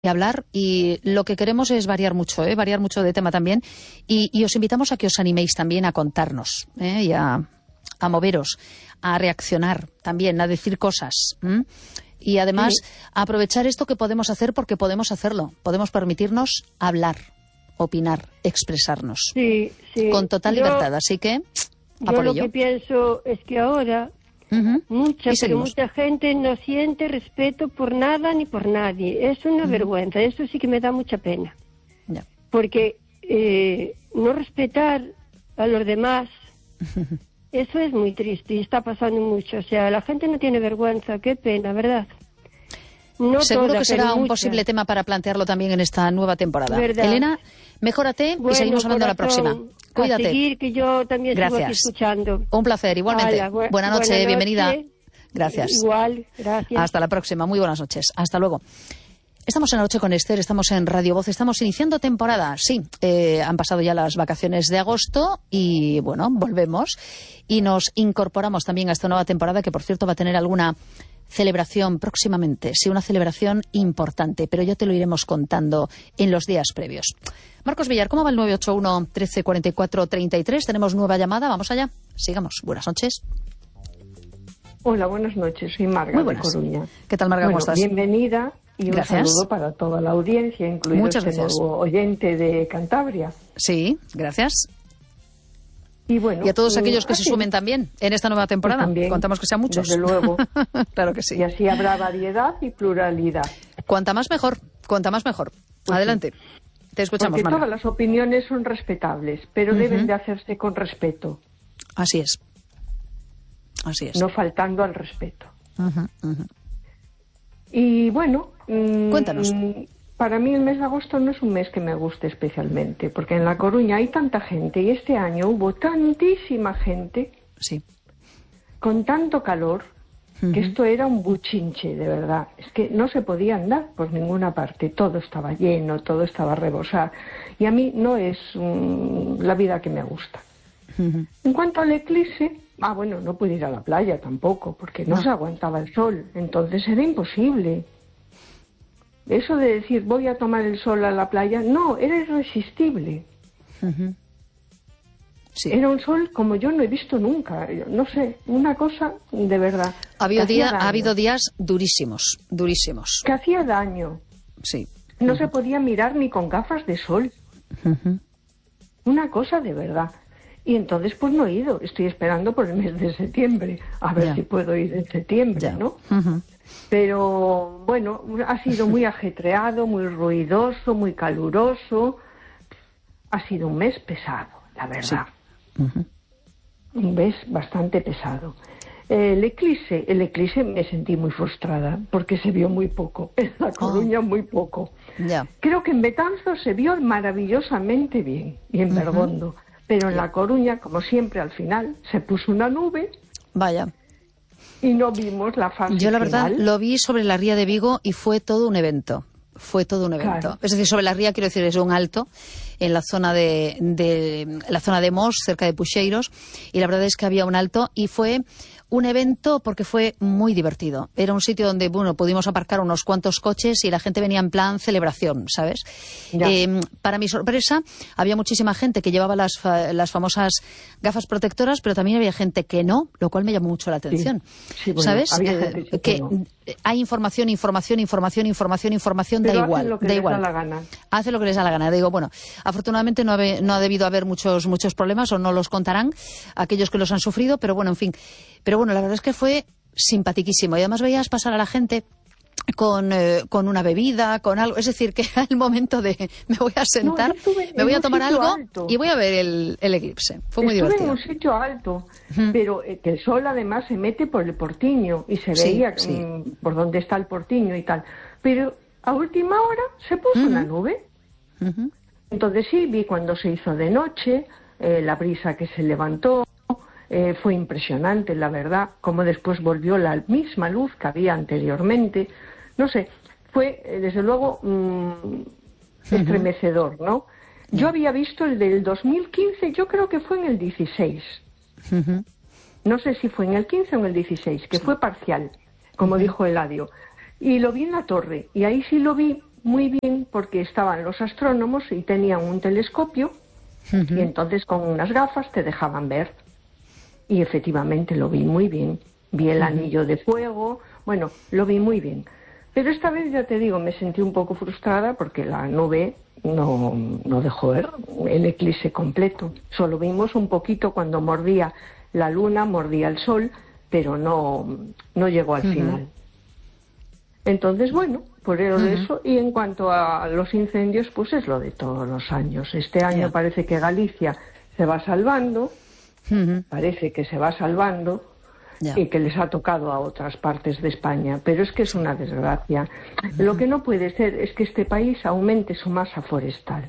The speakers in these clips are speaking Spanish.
hablar, y lo que queremos es variar mucho de tema también, y os invitamos a que os animéis también a contarnos, y a moveros, a reaccionar también, a decir cosas, y además a aprovechar esto que podemos hacer, porque podemos hacerlo, podemos permitirnos hablar, opinar, expresarnos con total libertad, así que a por yo ello. Lo que pienso es que ahora mucha gente no siente respeto por nada ni por nadie. Es una vergüenza, eso sí que me da mucha pena. Ya. Porque no respetar a los demás, eso es muy triste y está pasando mucho. O sea, la gente no tiene vergüenza, qué pena, ¿verdad? No Seguro toda, que será un mucha. posible tema para plantearlo también en esta nueva temporada. ¿Verdad? Elena, mejórate y seguimos hablando la próxima. Cuídate. A seguir, que yo también sigo aquí escuchando. Un placer, igualmente. Buenas noches, bienvenida. Gracias. Igual, gracias. Hasta la próxima, muy buenas noches. Hasta luego. Estamos en La Noche con Esther, estamos en Radio Voz, estamos iniciando temporada. Sí, han pasado ya las vacaciones de agosto y, bueno, volvemos y nos incorporamos también a esta nueva temporada, que, por cierto, va a tener alguna celebración próximamente. Sí, una celebración importante, pero ya te lo iremos contando en los días previos. Marcos Villar, ¿cómo va el 981 13 44 33? Tenemos nueva llamada, vamos allá. Sigamos. Buenas noches. Hola, buenas noches. Soy Marga de Coruña. ¿Qué tal, Marga? ¿Cómo estás? Bienvenida y Gracias. Un saludo para toda la audiencia, incluido Muchas este gracias. nuevo oyente de Cantabria. Sí, gracias. Y bueno, y a todos aquellos que se sumen también en esta nueva temporada. También, contamos que sean muchos. Desde luego. Claro que sí. Y así habrá variedad y pluralidad. Cuanta más mejor, cuanta más mejor. Pues adelante. Sí. Te escuchamos, porque Marga. todas las opiniones son respetables, pero deben de hacerse con respeto. Así es. Así es. No faltando al respeto. Y bueno, cuéntanos. Para mí el mes de agosto no es un mes que me guste especialmente, porque en La Coruña hay tanta gente y este año hubo tantísima gente, con tanto calor, que esto era un buchinche, de verdad. Es que no se podía andar por ninguna parte, todo estaba lleno, todo estaba rebosado. Y a mí no es la vida que me gusta. En cuanto al eclipse, bueno, no pude ir a la playa tampoco, porque no se aguantaba el sol, entonces era imposible. Eso de decir, voy a tomar el sol a la playa, no, era irresistible. Era un sol como yo no he visto nunca, no sé, una cosa de verdad. Ha habido días durísimos, durísimos. Que hacía daño. Sí. No se podía mirar ni con gafas de sol. Una cosa de verdad. Y entonces pues no he ido, estoy esperando por el mes de septiembre, a ver si puedo ir en septiembre, ¿no? Pero bueno, ha sido muy ajetreado, muy ruidoso, muy caluroso. Ha sido un mes pesado, la verdad. Un mes bastante pesado. El eclipse me sentí muy frustrada porque se vio muy poco. En La Coruña muy poco. Creo que en Betanzos se vio maravillosamente bien y en Bergondo. Pero en La Coruña, como siempre, al final se puso una nube. Vaya. Y no vimos la fase Yo, la verdad, final. lo vi sobre la ría de Vigo y fue todo un evento. Fue todo un evento. Claro. Es decir, sobre la ría, quiero decir, es un alto en la zona de Mos, cerca de Puxeiros, y la verdad es que había un alto y fue un evento porque fue muy divertido. Era un sitio donde, bueno, pudimos aparcar unos cuantos coches y la gente venía en plan celebración, ¿sabes? Para mi sorpresa, había muchísima gente que llevaba las famosas gafas protectoras, pero también había gente que no, lo cual me llamó mucho la atención. Sí, bueno, ¿sabes? había gente que no. Hay información, pero da igual. Hacen lo que da les igual. da la gana. Hace lo que les da la gana. Digo, bueno, afortunadamente no ha debido haber muchos problemas, o no los contarán aquellos que los han sufrido, pero bueno, en fin. Pero bueno, la verdad es que fue simpaticísimo. Y además veías pasar a la gente con una bebida, con algo. Es decir, que era el momento de me voy a sentar, me voy a tomar algo alto. Y voy a ver el eclipse. Fue muy divertido. Estuve en un sitio alto, pero que el sol además se mete por el Portiño y se veía por dónde está el Portiño y tal. Pero a última hora se puso una nube. Entonces sí, vi cuando se hizo de noche, la brisa que se levantó. Fue impresionante, la verdad, como después volvió la misma luz que había anteriormente. No sé, fue desde luego estremecedor, ¿no? Yo había visto el del 2015, yo creo que fue en el 16. No sé si fue en el 15 o en el 16, que fue parcial, como dijo Eladio. Y lo vi en la torre, y ahí sí lo vi muy bien porque estaban los astrónomos y tenían un telescopio y entonces con unas gafas te dejaban ver. Y efectivamente lo vi muy bien. Vi el anillo de fuego, bueno, lo vi muy bien. Pero esta vez, ya te digo, me sentí un poco frustrada porque la nube no dejó ver el eclipse completo. Solo vimos un poquito cuando mordía la luna, mordía el sol, pero no llegó al final. Entonces, bueno, por eso. Y en cuanto a los incendios, pues es lo de todos los años. Este año parece que Galicia se va salvando, parece que se va salvando, y que les ha tocado a otras partes de España, pero es que es una desgracia. Lo que no puede ser es que este país aumente su masa forestal,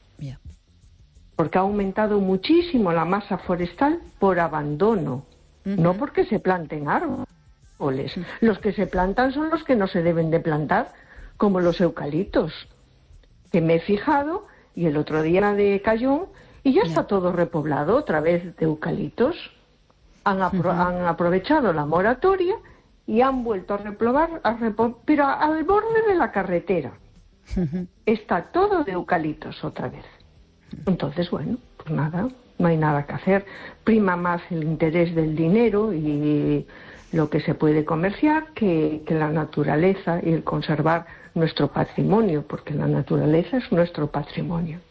porque ha aumentado muchísimo la masa forestal por abandono, no porque se planten árboles. Los que se plantan son los que no se deben de plantar, como los eucaliptos, que me he fijado, y el otro día de Cayón, y ya está todo repoblado otra vez de eucaliptos. Han aprovechado la moratoria y han vuelto a repoblar, pero al borde de la carretera. Está todo de eucaliptos otra vez. Entonces, bueno, pues nada, no hay nada que hacer. Prima más el interés del dinero y lo que se puede comerciar que la naturaleza y el conservar nuestro patrimonio, porque la naturaleza es nuestro patrimonio.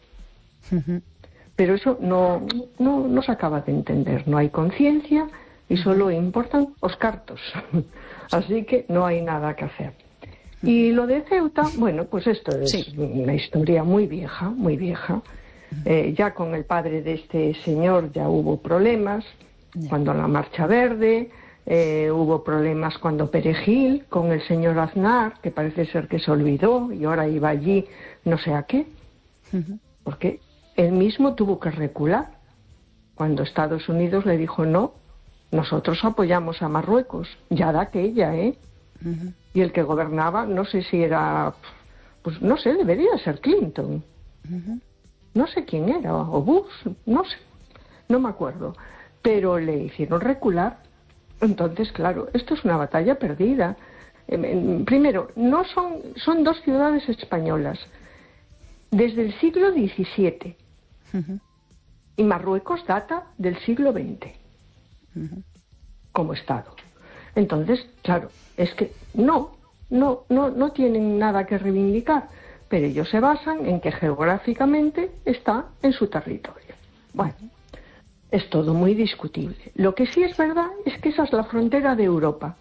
Pero eso no se acaba de entender. No hay conciencia y solo importan los cartos. Así que no hay nada que hacer. Y lo de Ceuta, bueno, pues esto es una historia muy vieja, muy vieja. Ya con el padre de este señor ya hubo problemas. Cuando la Marcha Verde, hubo problemas cuando Perejil, con el señor Aznar, que parece ser que se olvidó y ahora iba allí no sé a qué. Porque él mismo tuvo que recular cuando Estados Unidos le dijo no, nosotros apoyamos a Marruecos, ya de aquella, Y el que gobernaba, no sé si era, pues no sé, debería ser Clinton. No sé quién era, o Bush, no sé, no me acuerdo. Pero le hicieron recular. Entonces, claro, esto es una batalla perdida. Primero, son dos ciudades españolas desde el siglo XVII. Y Marruecos data del siglo XX como Estado. Entonces, claro, es que no tienen nada que reivindicar, pero ellos se basan en que geográficamente está en su territorio. Bueno, es todo muy discutible. Lo que sí es verdad es que esa es la frontera de Europa.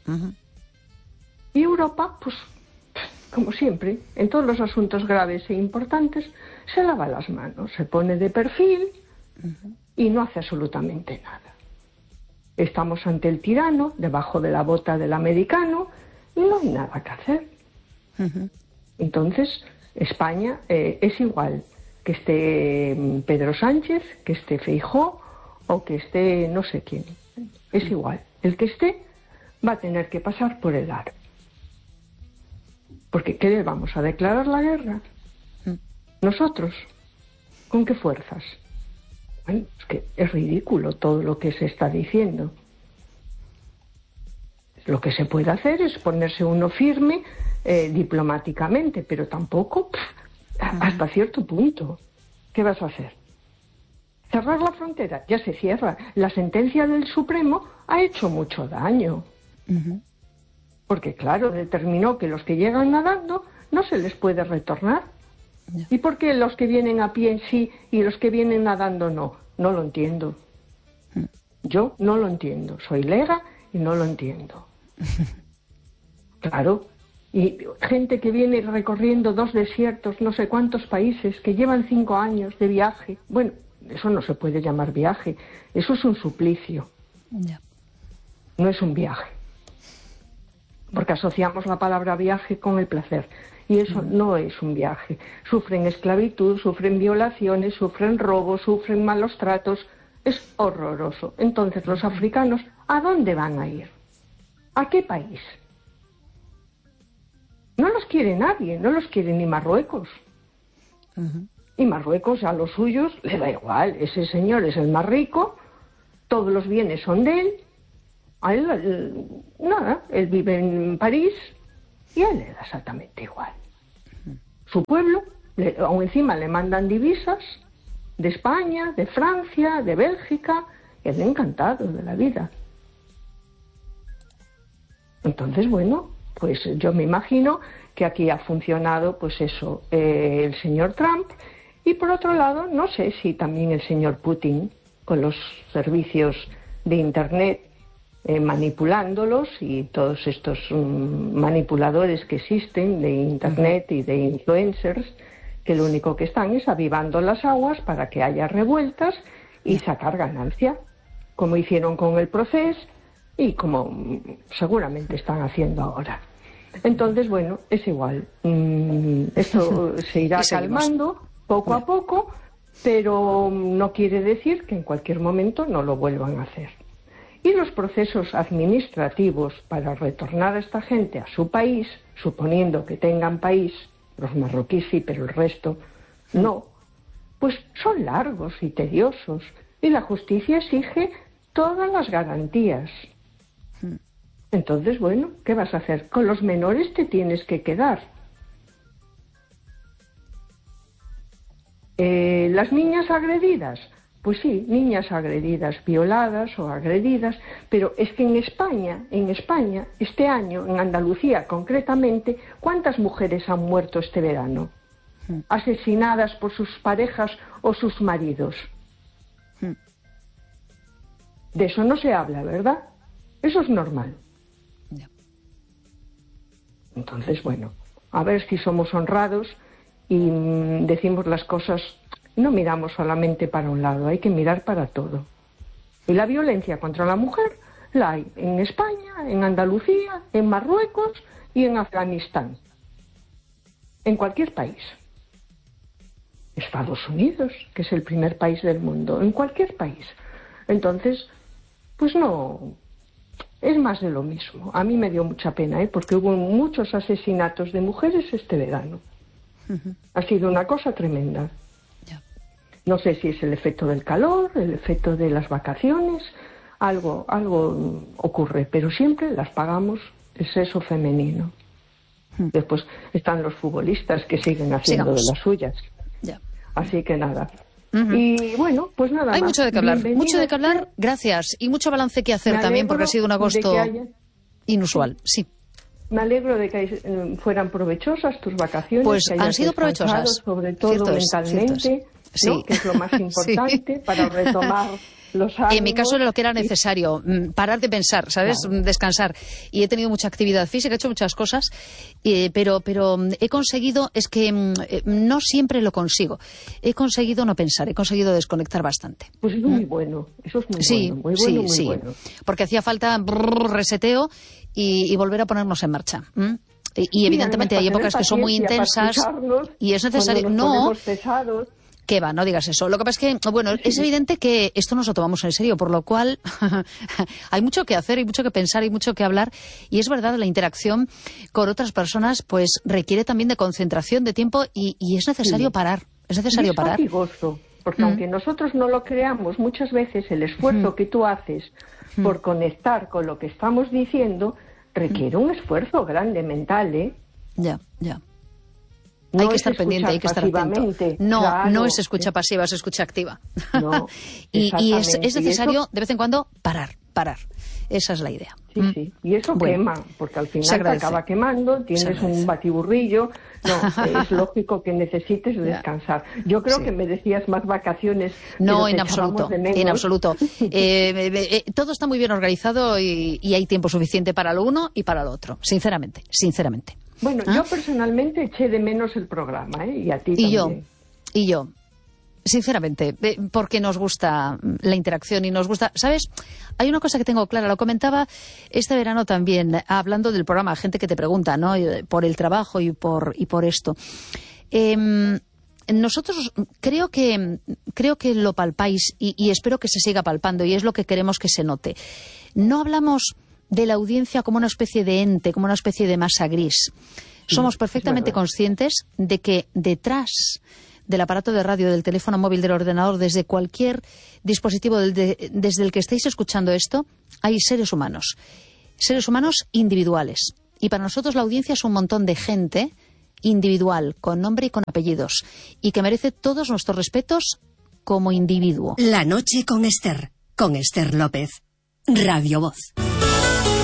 Y Europa, pues, como siempre, en todos los asuntos graves e importantes, se lava las manos, se pone de perfil y no hace absolutamente nada. Estamos ante el tirano, debajo de la bota del americano, y no hay nada que hacer. Entonces, España es igual que esté Pedro Sánchez, que esté Feijóo o que esté no sé quién. Es igual. El que esté va a tener que pasar por el aro. Porque ¿qué le vamos a declarar la guerra? Nosotros. ¿Con qué fuerzas? Bueno, es que es ridículo todo lo que se está diciendo. Lo que se puede hacer es ponerse uno firme diplomáticamente, pero tampoco hasta cierto punto. ¿Qué vas a hacer? ¿Cerrar la frontera? Ya se cierra. La sentencia del Supremo ha hecho mucho daño. Porque, claro, determinó que los que llegan nadando no se les puede retornar. ¿Y por qué los que vienen a pie sí y los que vienen nadando no? No lo entiendo. Yo no lo entiendo. Soy lega y no lo entiendo. Claro. Y gente que viene recorriendo 2 desiertos, no sé cuántos países, que llevan 5 años de viaje. Bueno, eso no se puede llamar viaje. Eso es un suplicio. No es un viaje. Porque asociamos la palabra viaje con el placer. Y eso no es un viaje. Sufren esclavitud, sufren violaciones, sufren robos, sufren malos tratos. Es horroroso. Entonces, los africanos, ¿a dónde van a ir? ¿A qué país? No los quiere nadie, no los quiere ni Marruecos. Y Marruecos a los suyos le da igual. Ese señor es el más rico, todos los bienes son de él. A él, nada, él vive en París y a él le da exactamente igual. su pueblo, aún encima le mandan divisas de España, de Francia, de Bélgica, y él encantado de la vida. Entonces, bueno, pues yo me imagino que aquí ha funcionado, pues eso, el señor Trump, y por otro lado, no sé si también el señor Putin, con los servicios de Internet, manipulándolos, y todos estos manipuladores que existen de Internet y de influencers, que lo único que están es avivando las aguas para que haya revueltas y sacar ganancia, como hicieron con el proceso y como seguramente están haciendo ahora. Entonces, bueno, es igual. Esto se irá calmando poco a poco, pero no quiere decir que en cualquier momento no lo vuelvan a hacer. Y los procesos administrativos para retornar a esta gente a su país, suponiendo que tengan país, los marroquíes sí, pero el resto no, pues son largos y tediosos. Y la justicia exige todas las garantías. Entonces, bueno, ¿qué vas a hacer? Con los menores te tienes que quedar. ¿Las niñas agredidas? Pues sí, niñas agredidas, violadas o agredidas, pero es que en España, este año, en Andalucía concretamente, ¿cuántas mujeres han muerto este verano? Asesinadas por sus parejas o sus maridos. De eso no se habla, ¿verdad? Eso es normal. Entonces, bueno, a ver si somos honrados y decimos las cosas. No miramos solamente para un lado, hay que mirar para todo. Y la violencia contra la mujer la hay en España, en Andalucía, en Marruecos y en Afganistán. En cualquier país. Estados Unidos, que es el primer país del mundo, en cualquier país. Entonces, pues no, es más de lo mismo. A mí me dio mucha pena, porque hubo muchos asesinatos de mujeres este verano. Ha sido una cosa tremenda. No sé si es el efecto del calor, el efecto de las vacaciones, algo ocurre, pero siempre las pagamos el sexo femenino. Después están los futbolistas que siguen haciendo de las suyas. Así que nada. Y bueno, pues nada más. Hay mucho de qué hablar, gracias. Y mucho balance que hacer también, porque ha sido un agosto inusual, sí. Me alegro de que fueran provechosas tus vacaciones. Pues que han sido provechosas. Sobre todo mentalmente, sí. ¿no? Que es lo más importante para retomar los ánimos. En mi caso era lo que era necesario, parar de pensar, ¿sabes? Claro. Descansar. Y he tenido mucha actividad física, he hecho muchas cosas, pero he conseguido, es que no siempre lo consigo. He conseguido no pensar, he conseguido desconectar bastante. Pues es muy bueno, eso es muy bueno, muy bueno. Porque hacía falta reseteo y volver a ponernos en marcha. Y evidentemente hay épocas que son muy intensas y es necesario. No. ¿Qué va? No digas eso. Lo que pasa es que, bueno, es evidente que esto nos lo tomamos en serio, por lo cual hay mucho que hacer, hay mucho que pensar, hay mucho que hablar. Y es verdad, la interacción con otras personas pues requiere también de concentración, de tiempo y es necesario parar. Es necesario parar. Es fatigoso, porque aunque nosotros no lo creamos, muchas veces el esfuerzo que tú haces por conectar con lo que estamos diciendo requiere un esfuerzo grande mental, ¿eh? Ya. No hay que estar pendiente, hay que estar atento. No, claro, no es escucha pasiva, es escucha activa. No, y es necesario, de vez en cuando, parar. Esa es la idea. Sí. Y eso quema, porque al final te acaba quemando, tienes un batiburrillo. No, es lógico que necesites descansar. Yo creo que merecías más vacaciones. No, en absoluto. Todo está muy bien organizado y hay tiempo suficiente para lo uno y para lo otro, sinceramente. Bueno, yo personalmente eché de menos el programa, y a ti también. Y yo, sinceramente, porque nos gusta la interacción y nos gusta... ¿Sabes? Hay una cosa que tengo clara, lo comentaba este verano también, hablando del programa, gente que te pregunta, ¿no? Por el trabajo y por esto. Nosotros creo que lo palpáis y espero que se siga palpando y es lo que queremos que se note. No hablamos de la audiencia como una especie de ente, como una especie de masa gris. Somos perfectamente conscientes de que detrás del aparato de radio, del teléfono móvil, del ordenador, desde cualquier dispositivo desde el que estéis escuchando esto, hay seres humanos individuales. Y para nosotros la audiencia es un montón de gente individual, con nombre y con apellidos, y que merece todos nuestros respetos como individuo. La noche con Esther López, Radio Voz.